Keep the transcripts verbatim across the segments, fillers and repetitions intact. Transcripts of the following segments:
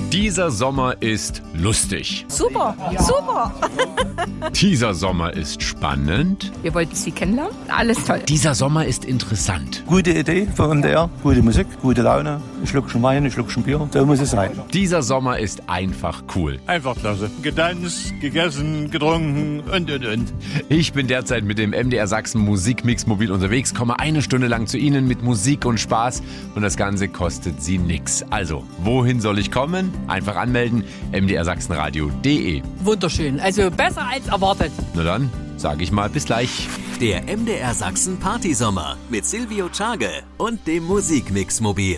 Dieser Sommer ist lustig. Super, ja. super. Dieser Sommer ist spannend. Wir wollten Sie kennenlernen. Alles toll. Dieser Sommer ist interessant. Gute Idee für M D R, gute Musik, gute Laune. Ein Schluckchen Wein, ein Schluckchen Bier, so muss es sein. Dieser Sommer ist einfach cool. Einfach klasse. Getanzt, gegessen, getrunken und, und, und. Ich bin derzeit mit dem M D R Sachsen Musikmix mobil unterwegs, komme eine Stunde lang zu Ihnen mit Musik und Spaß und das Ganze kostet Sie nix. Also, wohin soll ich kommen? Einfach anmelden, m d r sachsenradio punkt d e. Wunderschön, also besser als erwartet. Na dann, sage ich mal, bis gleich. Der M D R Sachsen Partysommer mit Silvio Czage und dem Musikmix mobil.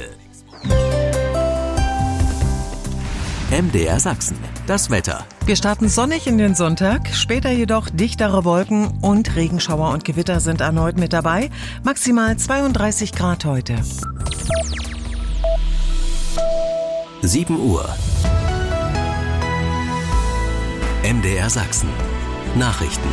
M D R Sachsen, das Wetter. Wir starten sonnig in den Sonntag, später jedoch dichtere Wolken und Regenschauer und Gewitter sind erneut mit dabei. Maximal zweiunddreißig Grad heute. sieben Uhr. M D R Sachsen. Nachrichten.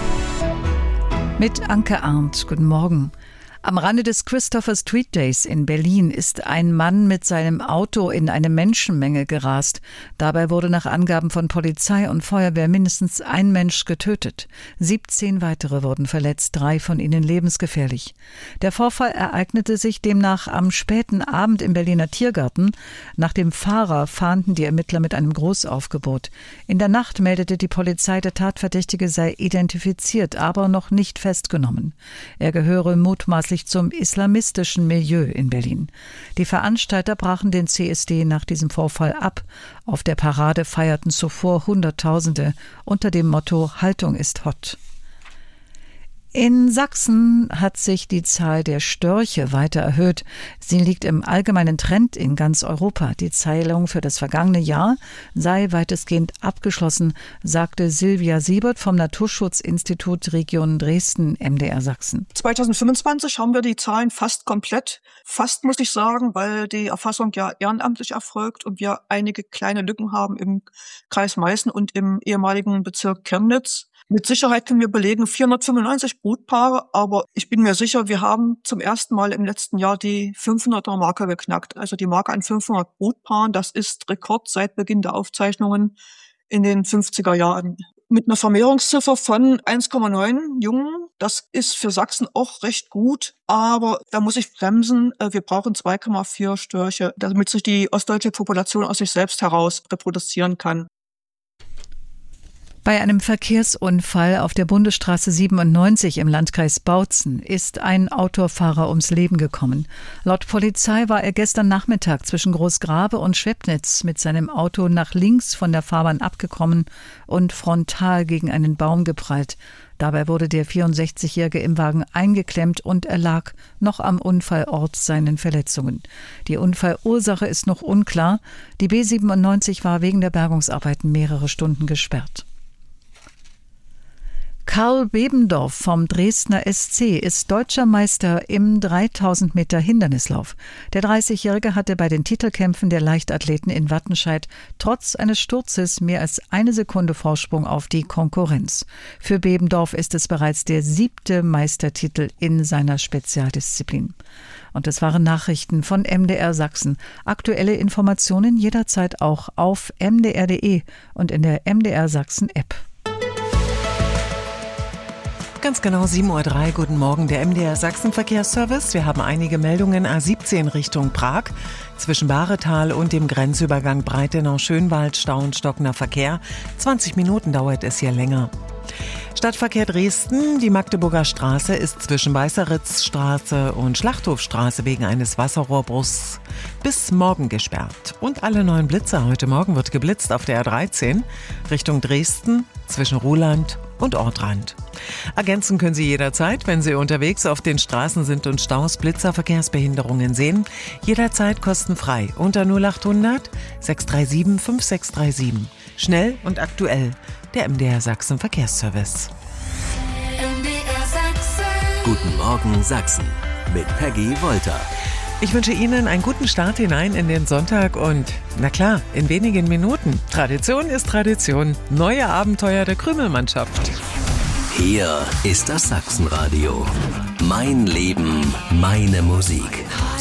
Mit Anke Arndt. Guten Morgen. Am Rande des Christopher Street Days in Berlin ist ein Mann mit seinem Auto in eine Menschenmenge gerast. Dabei wurde nach Angaben von Polizei und Feuerwehr mindestens ein Mensch getötet. siebzehn weitere wurden verletzt, drei von ihnen lebensgefährlich. Der Vorfall ereignete sich demnach am späten Abend im Berliner Tiergarten. Nach dem Fahrer fahnden die Ermittler mit einem Großaufgebot. In der Nacht meldete die Polizei, der Tatverdächtige sei identifiziert, aber noch nicht festgenommen. Er gehöre mutmaßlich zum islamistischen Milieu in Berlin. Die Veranstalter brachen den C S D nach diesem Vorfall ab. Auf der Parade feierten zuvor Hunderttausende unter dem Motto „Haltung ist hot“. In Sachsen hat sich die Zahl der Störche weiter erhöht. Sie liegt im allgemeinen Trend in ganz Europa. Die Zählung für das vergangene Jahr sei weitestgehend abgeschlossen, sagte Silvia Siebert vom Naturschutzinstitut Region Dresden, M D R Sachsen. zwanzig fünfundzwanzig haben wir die Zahlen fast komplett. Fast, muss ich sagen, weil die Erfassung ja ehrenamtlich erfolgt und wir einige kleine Lücken haben im Kreis Meißen und im ehemaligen Bezirk Chemnitz. Mit Sicherheit können wir belegen vierhundertfünfundneunzig Brutpaare, aber ich bin mir sicher, wir haben zum ersten Mal im letzten Jahr die fünfhunderter-Marke geknackt. Also die Marke an fünfhundert Brutpaaren, das ist Rekord seit Beginn der Aufzeichnungen in den fünfziger Jahren. Mit einer Vermehrungsziffer von eins Komma neun Jungen, das ist für Sachsen auch recht gut, aber da muss ich bremsen. Wir brauchen zwei Komma vier Störche, damit sich die ostdeutsche Population aus sich selbst heraus reproduzieren kann. Bei einem Verkehrsunfall auf der Bundesstraße siebenundneunzig im Landkreis Bautzen ist ein Autofahrer ums Leben gekommen. Laut Polizei war er gestern Nachmittag zwischen Großgrabe und Schwebnitz mit seinem Auto nach links von der Fahrbahn abgekommen und frontal gegen einen Baum geprallt. Dabei wurde der vierundsechzigjährige im Wagen eingeklemmt und erlag noch am Unfallort seinen Verletzungen. Die Unfallursache ist noch unklar. Die B siebenundneunzig war wegen der Bergungsarbeiten mehrere Stunden gesperrt. Karl Bebendorf vom Dresdner S C ist deutscher Meister im dreitausend Meter Hindernislauf. Der dreißigjährige hatte bei den Titelkämpfen der Leichtathleten in Wattenscheid trotz eines Sturzes mehr als eine Sekunde Vorsprung auf die Konkurrenz. Für Bebendorf ist es bereits der siebte Meistertitel in seiner Spezialdisziplin. Und das waren Nachrichten von M D R Sachsen. Aktuelle Informationen jederzeit auch auf m d r punkt d e und in der M D R Sachsen App. Ganz genau sieben Uhr drei, guten Morgen, der M D R Sachsen Verkehrsservice. Wir haben einige Meldungen. A siebzehn Richtung Prag. Zwischen Bahretal und dem Grenzübergang Breitenau-Schönwald Stau und stockender Verkehr. zwanzig Minuten dauert es hier länger. Stadtverkehr Dresden. Die Magdeburger Straße ist zwischen Weißeritzstraße und Schlachthofstraße wegen eines Wasserrohrbruchs bis morgen gesperrt. Und alle neuen Blitzer. Heute Morgen wird geblitzt auf der A dreizehn Richtung Dresden zwischen Ruhland und Ortrand. Ergänzen können Sie jederzeit, wenn Sie unterwegs auf den Straßen sind und Staus, Blitzer, Verkehrsbehinderungen sehen. Jederzeit kostenfrei unter null achthundert sechs drei sieben fünf sechs drei sieben. Schnell und aktuell. Der M D R Sachsen Verkehrsservice. M D R Sachsen. Guten Morgen Sachsen mit Peggy Wolter. Ich wünsche Ihnen einen guten Start hinein in den Sonntag und, na klar, in wenigen Minuten. Tradition ist Tradition. Neue Abenteuer der Krümelmannschaft. Hier ist das Sachsenradio. Mein Leben, meine Musik.